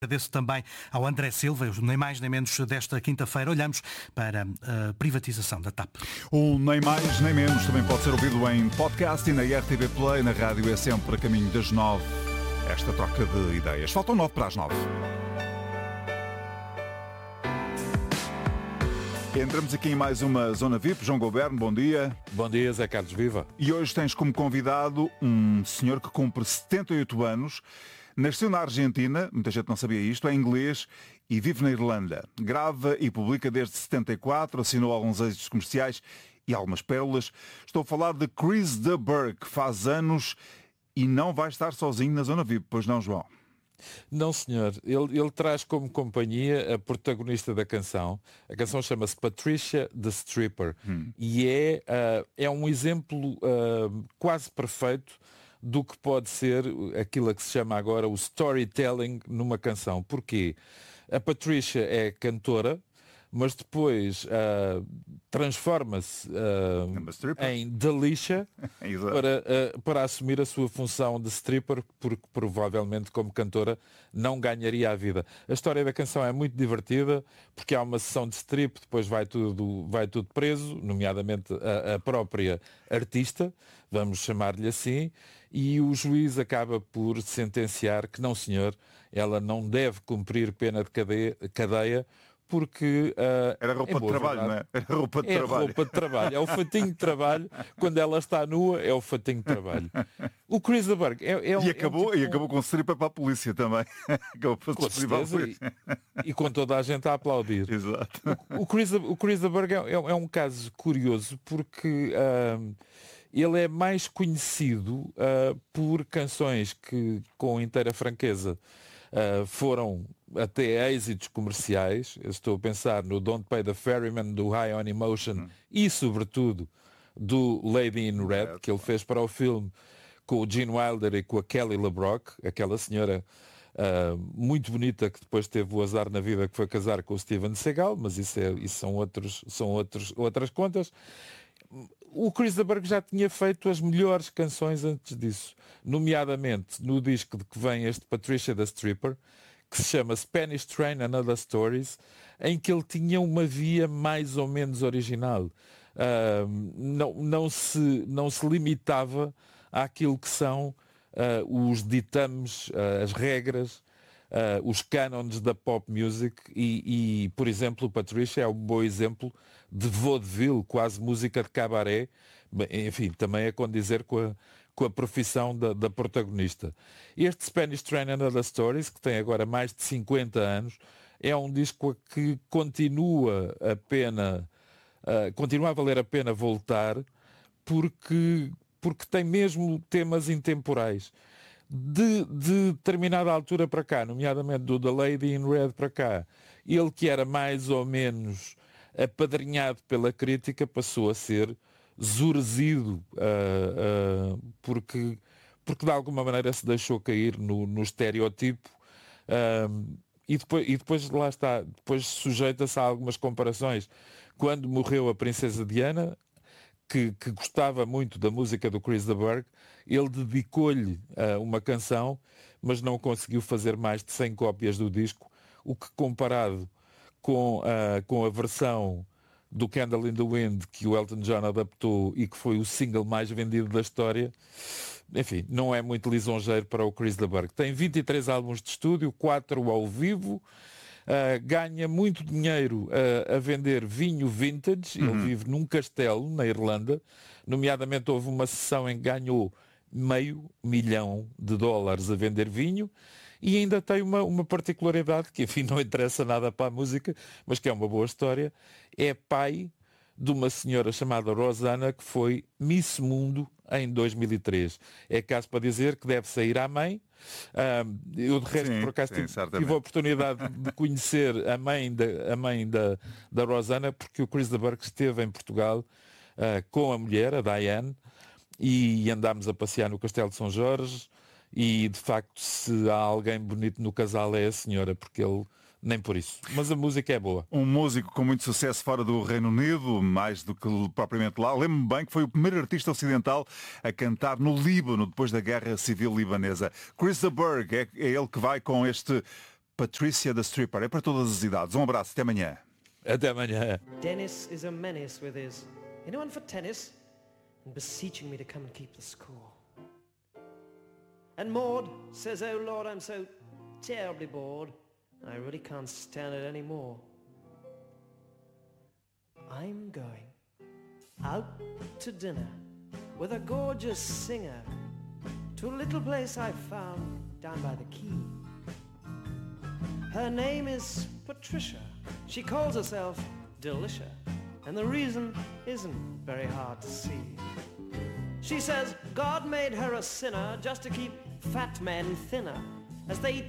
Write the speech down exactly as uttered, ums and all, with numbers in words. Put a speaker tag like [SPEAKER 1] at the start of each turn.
[SPEAKER 1] Agradeço também ao André Silva, nem mais nem menos desta quinta-feira. Olhamos para a privatização da T A P.
[SPEAKER 2] O Nem Mais Nem Menos também pode ser ouvido em podcast e na R T V Play. Na rádio é sempre a caminho das nove. Esta troca de ideias. Faltam nove para as nove. Entramos aqui em mais uma Zona V I P. João Goberno, bom dia.
[SPEAKER 3] Bom dia, Zé Carlos Viva.
[SPEAKER 2] E hoje tens como convidado um senhor que cumpre setenta e oito anos. Nasceu na Argentina, muita gente não sabia isto, é inglês e vive na Irlanda. Grava e publica desde setenta e quatro, assinou alguns êxitos comerciais e algumas pérolas. Estou a falar de Chris de Burgh, que faz anos e não vai estar sozinho na Zona V I P, pois não, João?
[SPEAKER 3] Não, senhor. Ele, ele traz como companhia a protagonista da canção. A canção chama-se Patricia the Stripper hum. e é, uh, é um exemplo uh, quase perfeito do que pode ser aquilo a que se chama agora o storytelling numa canção. Porquê? A Patricia é cantora, mas depois uh, transforma-se uh, em Delicia para, uh, para assumir a sua função de stripper, porque provavelmente como cantora não ganharia a vida. A história da canção é muito divertida, porque há uma sessão de strip, depois vai tudo, vai tudo preso, nomeadamente a, a própria artista, vamos chamar-lhe assim, e o juiz acaba por sentenciar que não, senhor, ela não deve cumprir pena de cadeia, cadeia porque... Uh,
[SPEAKER 2] Era roupa de trabalho, verdade, não é? Era roupa de
[SPEAKER 3] é
[SPEAKER 2] trabalho.
[SPEAKER 3] roupa de trabalho. É o fatinho de trabalho. Quando ela está nua, é o fatinho de trabalho. O Chris de Burgh é, é um...
[SPEAKER 2] E acabou,
[SPEAKER 3] é um tipo...
[SPEAKER 2] e acabou com stripper para a polícia também. Acabou
[SPEAKER 3] com certeza, e, e com toda a gente a aplaudir.
[SPEAKER 2] Exato.
[SPEAKER 3] O, o Chris, o Chris de Burgh é, é um caso curioso porque... Uh, ele é mais conhecido uh, por canções que, com inteira franqueza, uh, foram até êxitos comerciais. Eu estou a pensar no Don't Pay the Ferryman, do High on Emotion, hum. e, sobretudo, do Lady in Red, que ele fez para o filme com o Gene Wilder e com a Kelly LeBrock, aquela senhora uh, muito bonita que depois teve o azar na vida que foi casar com o Steven Seagal, mas isso, é, isso são, outros, são outros, outras contas. O Chris de Burgh já tinha feito as melhores canções antes disso, nomeadamente no disco de que vem este Patricia the Stripper, que se chama Spanish Train and Other Stories, em que ele tinha uma via mais ou menos original. Uh, não, não, se, não se limitava àquilo que são uh, os ditames, uh, as regras, Uh, os cânones da pop music e, e, por exemplo, o Patricia é um bom exemplo de vaudeville, quase música de cabaré. Enfim, também é condizer com a, com a profissão da, da protagonista. Este Spanish Train and Other Stories, que tem agora mais de cinquenta anos, é um disco que continua a pena, uh, continua a valer a pena voltar, porque, porque tem mesmo temas intemporais. De, de determinada altura para cá, nomeadamente do The Lady in Red para cá, ele que era mais ou menos apadrinhado pela crítica passou a ser zurzido uh, uh, porque, porque de alguma maneira se deixou cair no, no estereotipo uh, e, depois, e depois lá está, depois sujeita-se a algumas comparações. Quando morreu a Princesa Diana, Que, que gostava muito da música do Chris de Burgh, ele dedicou-lhe uh, uma canção, mas não conseguiu fazer mais de cem cópias do disco, o que comparado com, uh, com a versão do Candle in the Wind que o Elton John adaptou e que foi o single mais vendido da história, enfim, não é muito lisonjeiro para o Chris de Burgh. Tem vinte e três álbuns de estúdio, quatro ao vivo, Uh, ganha muito dinheiro uh, a vender vinho vintage. Uhum. Ele vive num castelo na Irlanda, nomeadamente houve uma sessão em que ganhou meio milhão de dólares a vender vinho e ainda tem uma, uma particularidade que enfim não interessa nada para a música, mas que é uma boa história. É pai de uma senhora chamada Rosana que foi Miss Mundo em dois mil e três. É caso para dizer que deve sair à mãe. Uh, eu de resto
[SPEAKER 2] sim,
[SPEAKER 3] por acaso
[SPEAKER 2] sim,
[SPEAKER 3] tive, tive a oportunidade de conhecer a mãe da, a mãe da, da Rosana, porque o Chris de Burgh esteve em Portugal uh, com a mulher, a Diane, e andámos a passear no Castelo de São Jorge e de facto se há alguém bonito no casal é a senhora, porque ele nem por isso. Mas a música é boa.
[SPEAKER 2] Um músico com muito sucesso fora do Reino Unido, mais do que propriamente lá. Lembro-me bem que foi o primeiro artista ocidental a cantar no Líbano, depois da Guerra Civil Libanesa. Chris de Burgh, é, é ele que vai com este Patricia the Stripper. É para todas as idades. Um abraço, até amanhã.
[SPEAKER 3] Até amanhã.
[SPEAKER 4] Dennis is a menace with his anyone for tennis and beseeching me to come and keep the score. And Maud says, oh Lord, I'm so terribly bored. I really can't stand it anymore. I'm going out to dinner with a gorgeous singer to a little place I found down by the quay. Her name is Patricia. She calls herself Delicia, and the reason isn't very hard to see. She says God made her a sinner just to keep fat men thinner, as they eat